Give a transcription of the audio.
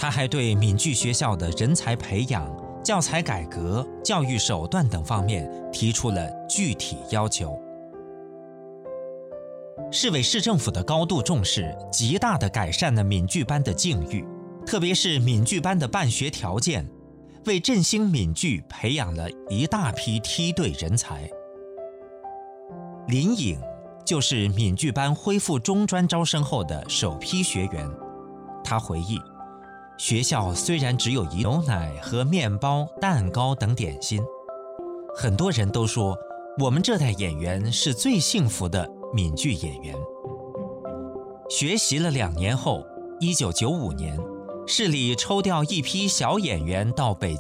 他还对闽剧学校的人才培养、教材改革、教育手段等方面提出了具体要求。市委市政府的高度重视，极大地改善了闽剧班的境遇，特别是闽剧班的办学条件，为振兴闽剧培养了一大批梯队人才。林颖就是闽剧班恢复中专招生后的首批学员。他回忆，学校虽然只有牛奶和面包、蛋糕等点心，很多人都说我们这代演员是最幸福的闽剧演员。学习了2年后，1995年，市里抽调一批小演员到北京